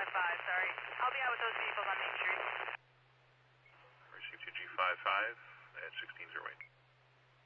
sorry. I'll be out with those vehicles on Main Street. Received 2G55 at 1608.